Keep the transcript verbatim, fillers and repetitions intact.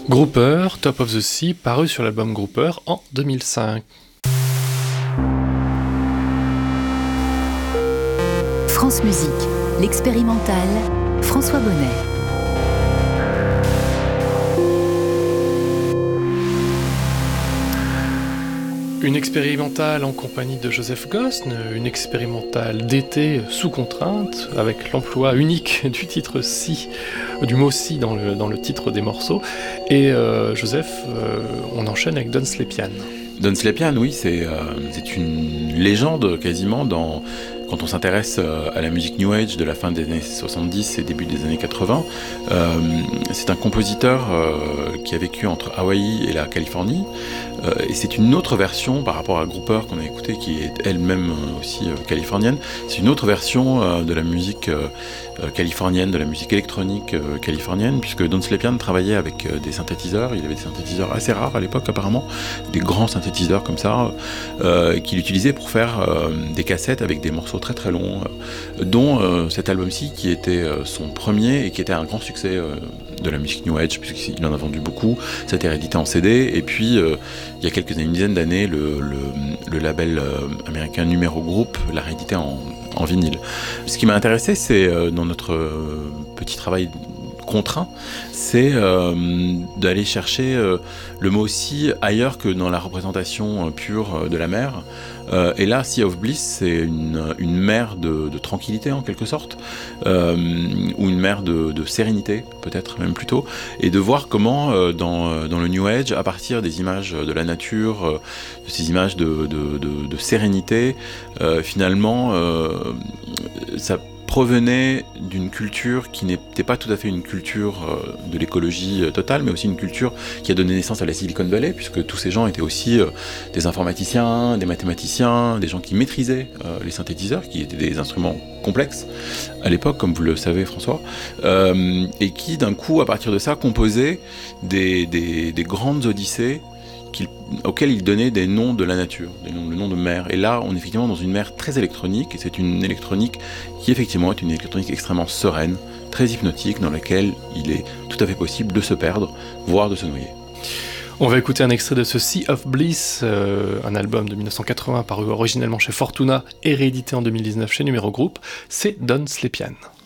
Grouper, Top of the Sea, paru sur l'album Grouper en deux mille cinq. France Musique, l'expérimental, François Bonnet. Une expérimentale en compagnie de Joseph Gosn, une expérimentale d'été sous contrainte, avec l'emploi unique du titre si, du mot si dans le, dans le titre des morceaux. Et euh, Joseph, euh, on enchaîne avec Don Slepian. Don Slepian, oui, c'est, euh, c'est une légende quasiment dans... Quand on s'intéresse à la musique New Age de la fin des années soixante-dix et début des années quatre-vingts, euh, c'est un compositeur euh, qui a vécu entre Hawaï et la Californie. Euh, et c'est une autre version par rapport à Grouper qu'on a écouté, qui est elle-même aussi euh, californienne. C'est une autre version euh, de la musique euh, californienne, de la musique électronique euh, californienne, puisque Don Slepian travaillait avec euh, des synthétiseurs. Il avait des synthétiseurs assez rares à l'époque apparemment, des grands synthétiseurs comme ça, euh, qu'il utilisait pour faire euh, des cassettes avec des morceaux très très long, euh, dont euh, cet album-ci qui était euh, son premier et qui était un grand succès euh, de la musique New Age, puisqu'il en a vendu beaucoup. Ça a été réédité en C D, et puis euh, il y a quelques années, une dizaine d'années, le, le, le label euh, américain Numéro Group l'a réédité en, en vinyle. Ce qui m'a intéressé, c'est euh, dans notre euh, petit travail contraint, c'est euh, d'aller chercher euh, le mot aussi ailleurs que dans la représentation euh, pure euh, de la mer. Euh, et là, Sea of Bliss, c'est une, une mer de, de tranquillité en quelque sorte, euh, ou une mer de, de sérénité, peut-être même plutôt, et de voir comment euh, dans, dans le New Age, à partir des images de la nature, euh, de ces images de, de, de, de sérénité, euh, finalement, euh, ça provenait d'une culture qui n'était pas tout à fait une culture euh, de l'écologie euh, totale, mais aussi une culture qui a donné naissance à la Silicon Valley, puisque tous ces gens étaient aussi euh, des informaticiens, des mathématiciens, des gens qui maîtrisaient euh, les synthétiseurs, qui étaient des instruments complexes à l'époque, comme vous le savez François, euh, et qui d'un coup, à partir de ça, composaient des, des, des grandes odyssées Qu'il, auxquels il donnait des noms de la nature, des noms, le nom de mer. Et là, on est effectivement dans une mer très électronique, et c'est une électronique qui effectivement est une électronique extrêmement sereine, très hypnotique, dans laquelle il est tout à fait possible de se perdre, voire de se noyer. On va écouter un extrait de ce Sea of Bliss, euh, un album de dix-neuf cent quatre-vingts paru originellement chez Fortuna et réédité en deux mille dix-neuf chez Numéro Group. C'est Don Slepian.